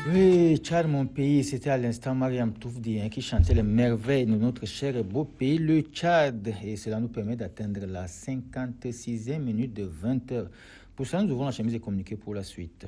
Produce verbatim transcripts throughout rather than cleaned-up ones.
Oui, Tchad, mon pays, c'était à l'instant Mariam Toufdi hein, qui chantait les merveilles de notre cher et beau pays, le Tchad. Et cela nous permet d'atteindre la cinquante-sixième minute de vingt heures. Pour cela, nous ouvrons la chemise et communiquer pour la suite.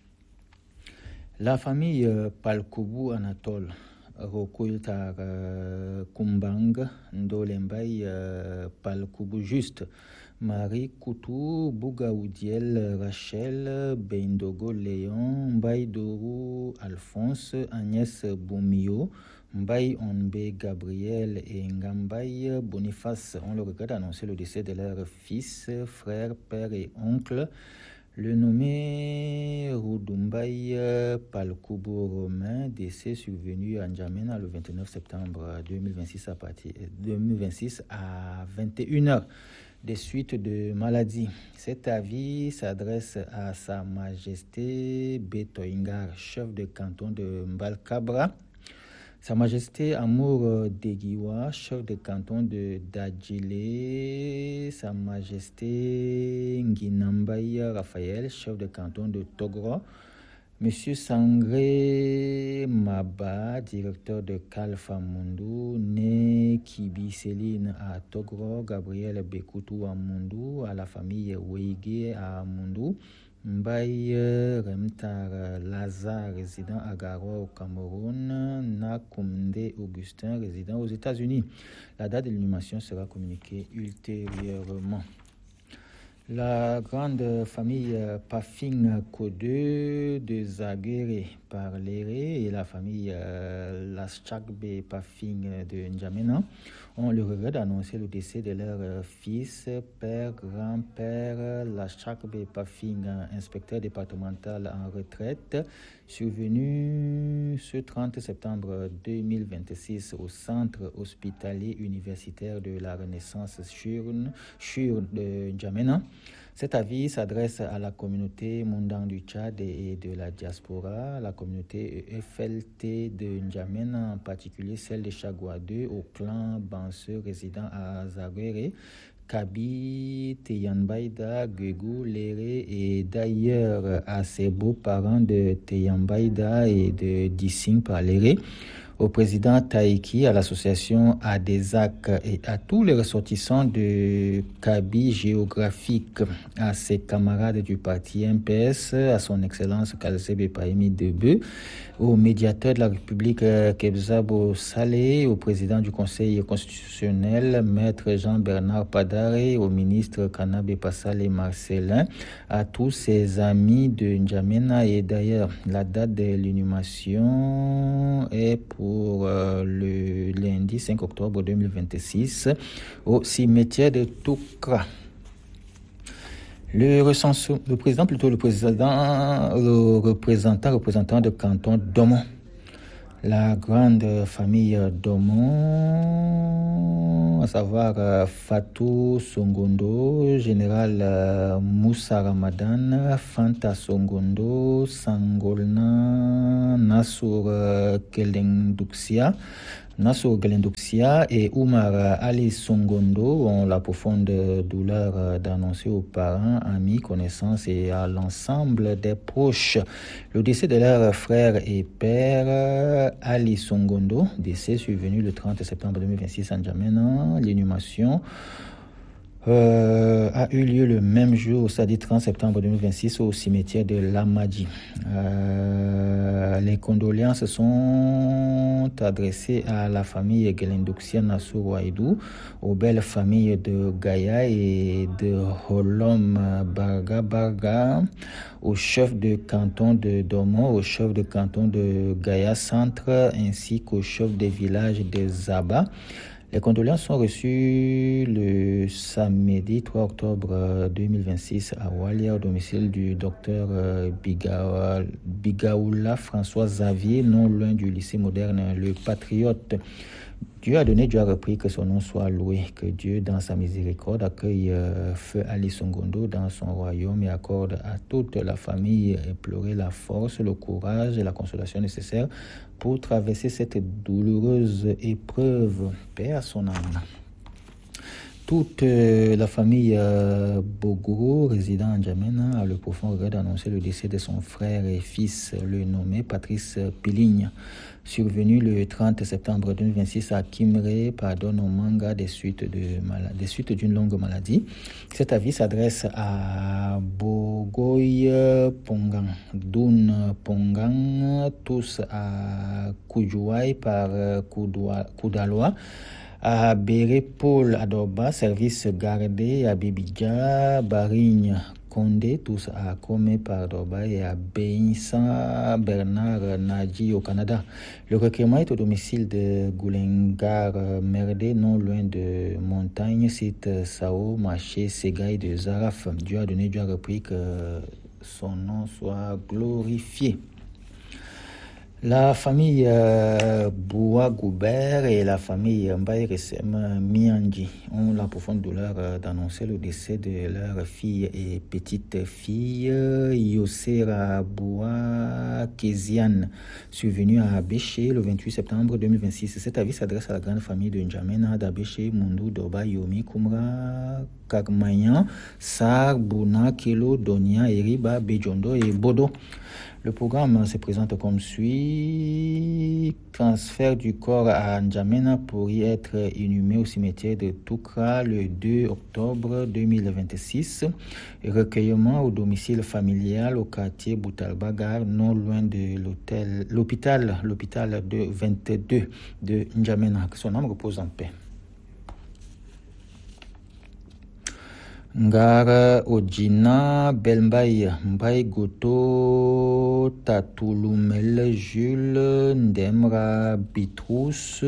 La famille euh, Palkoubou Anatole, Rokoultar euh, Kumbang, Ndolembay euh, Palkoubou Juste, Marie Koutou, Bougaoudiel, Rachel, Bendogo Léon, Mbaye Dorou, Alphonse, Agnès Boumio, Mbaye Onbe Gabriel et Ngambay Boniface ont le regret d'annoncer le décès de leur fils, frère, père et oncle. Le nommé Roudumbaï Palkoubou Romain, décès survenu à N'Djamena le vingt-neuf septembre deux mille vingt-six à partir deux mille vingt-six à vingt et une heures. Des suites de maladies. Cet avis s'adresse à Sa Majesté Betoingar, chef de canton de Mbalkabra, Sa Majesté Amour Degiwa, chef de canton de Dadjilé, Sa Majesté Nginambaï Raphaël, chef de canton de Togro, Monsieur Sangré Maba, directeur de Kalfa Mundu, né Kibi Céline à Togro, Gabriel Bekoutou à Mundu, à la famille Weige à Mundu, Mbaye Remtar Lazare, résident à Garoua au Cameroun, Nakumde Augustin, résident aux États-Unis. La date de l'inhumation sera communiquée ultérieurement. La grande famille Pafing Kodeu de Zaguere par Léré et la famille euh, Laschakbe Pafing de N'Djamena ont le regret d'annoncer le décès de leur fils, père, grand-père Laschakbe Pafing, inspecteur départemental en retraite, survenu ce trente septembre deux mille vingt-six au centre hospitalier universitaire de la Renaissance Churn, Churn de N'Djamena. Cet avis s'adresse à la communauté Mondang du Tchad et de la diaspora, la communauté F L T de N'Djamena, en particulier celle de Chagua deux, au clan Banseux résidant à Zaguere, Kabi, Teyambaïda, Guégou, Léré et d'ailleurs à ses beaux-parents de Teyambaïda et de Dissing par Léré, au président Taïki, à l'association Adesac et à tous les ressortissants de Kaby géographique, à ses camarades du parti M P S, à son excellence Kalsebe Paimi Debe, au médiateur de la République Kebzabo Saleh, au président du Conseil constitutionnel Maître Jean-Bernard Padare, au ministre Kanabe Passale Marcelin, à tous ses amis de N'Djamena. Et d'ailleurs, la date de l'inhumation est pour pour euh, le lundi cinq octobre deux mille vingt-six au cimetière de Toukra. Le, recense, le président, plutôt le président, le représentant, représentant de canton Domon, la grande famille Domon, à savoir euh, Fatou Songondo, général euh, Moussa Ramadan, Fanta Songondo, Sangolna, Nassour euh, Kelendouxia, Nassour Kelendouxia et Oumar Ali Songondo ont la profonde douleur d'annoncer aux parents, amis, connaissances et à l'ensemble des proches le décès de leur frère et père Ali Songondo, décès survenu le trente septembre deux mille vingt-six à N'Djamena. L'inhumation Euh, a eu lieu le même jour, c'est-à-dire trente septembre deux mille vingt-six, au cimetière de Lamadi. Euh, les condoléances sont adressées à la famille Gelendouxia Nassour Waïdou, aux belles familles de Gaïa et de Holom Barga Barga, au chef de canton de Domon, au chef de canton de Gaïa Centre, ainsi qu'au chef des villages de Zaba. Les condoléances sont reçues le samedi trois octobre deux mille vingt-six à Walia, au domicile du docteur Biga, Bigaoula François Xavier, non loin du lycée moderne Le Patriote. Dieu a donné, Dieu a repris, que son nom soit loué, que Dieu, dans sa miséricorde, accueille euh, Feu Ali Songondo dans son royaume et accorde à toute la famille éplorée la force, le courage et la consolation nécessaires pour traverser cette douloureuse épreuve. Paix à son âme. Toute euh, la famille euh, Bogoro, résidant en N'Djamena, a le profond regret d'annoncer le décès de son frère et fils, le nommé Patrice Piligne, survenu le trente septembre deux mille vingt-six à Kimré, pardonne au Manga des suites, de mala- des suites d'une longue maladie. Cet avis s'adresse à Bogoy Pongan, Dun Pongan, tous à Kujouaï par euh, Koudoua- Koudaloa, à Béré Paul Adoba, service gardé à Bibidja, Barigne Condé, tous à Komé par Adoba et à Béinsa Bernard Nadji au Canada. Le recueillement est au domicile de Goulengar Merdé, non loin de Montagne, site Sao, marché Ségaï de Zaraf. Dieu a donné, Dieu a repris, que son nom soit glorifié. La famille euh, Boua Goubert et la famille Mbaye Ressem Mianji ont la profonde douleur euh, d'annoncer le décès de leur fille et petite fille Yosera Boua Kéziane, survenue à Abéché le vingt-huit septembre deux mille vingt-six. Cet avis s'adresse à la grande famille de N'Djamena, d'Abéché, Mundu, Doba, Yomi, Kumra, Kagmayan, Sar, Bouna, Kelo, Donia, Eriba, Bejondo et Bodo. Le programme se présente comme suit. Transfert du corps à N'Djamena pour y être inhumé au cimetière de Toukra le deux octobre deux mille vingt-six. Recueillement au domicile familial au quartier Boutalbagar, non loin de l'hôtel, l'hôpital, l'hôpital de vingt-deux de N'Djamena. Que son âme repose en paix. Ngara Ojina Belmbaye Mbaye Goto Tatulumel Jules Ndemra Bitrous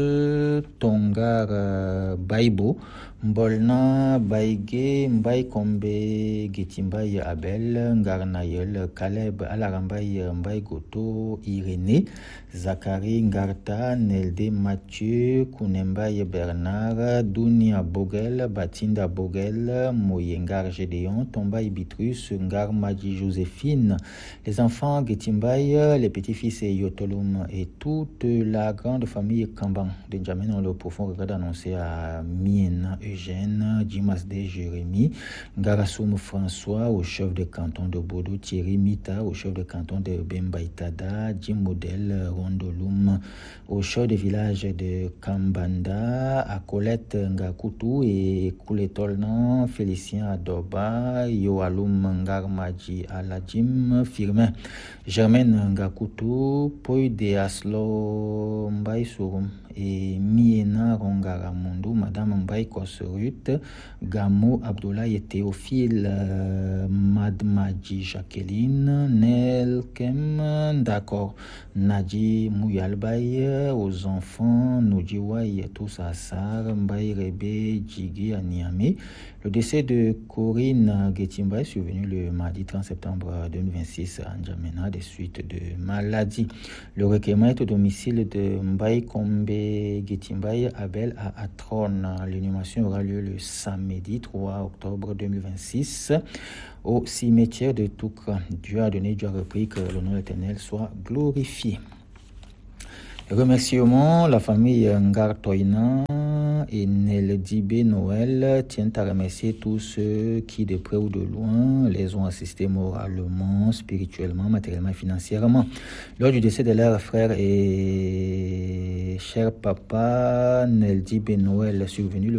Tongar Baibo Mbolna Baige Mbaye Kombe Getimbaye Abel Ngarnayel Caleb Alarambaye Mbaye Goto Irénée Zachary Ngarta Nelde Mathieu Kunembaye Bernard Dunia Bogel Batinda Bogel Moye Ngar Gédéon, Tombaye Bitrus, Ngar Madji Joséphine, les enfants Getimbaye, les petits-fils et Yotolum et toute la grande famille Kamban de N'Djamena ont le profond regret d'annoncer à Miena Eugène, Dimasde Jérémy, Ngarasoum François, au chef de canton de Bodo, Thierry Mita, au chef de canton de Bembaïtada, Jim Model, Rondoloum, au chef de village de Kambanda, à Colette Ngakutu et Kouletolnan, Félicien Adoba, Yoalum Ngarmaji Aladjim, Firmin, Germaine Ngakutu, Poy de Aslo Mbaye Sourum et Miena Rongara Mundu, Madame Mbaye Koserut, Gamo Abdoulaye et Théophile, euh, Madmaji Jacqueline, Nel Kem, d'accord, Nadji Mouyalbaye, aux enfants, Noudjiwaye, tous à Sar, Mbaye Rebe, Djigi à Niamey. Le décès de Corinne Getimbaye est survenu le mardi trente septembre deux mille vingt-six à N'Djamena des suites de maladie. Le recueillement est au domicile de Mbaye Kombe Getimbaye Abel à Atron. L'inhumation aura lieu le samedi trois octobre deux mille vingt-six au cimetière de Toukra. Dieu a donné, Dieu a repris, que le nom de l'Éternel soit glorifié. Remerciements, la famille Ngar Toina et Neldibé Noël tiennent à remercier tous ceux qui, de près ou de loin, les ont assistés moralement, spirituellement, matériellement et financièrement. Lors du décès de leur frère et cher papa Neldibé Noël survenu le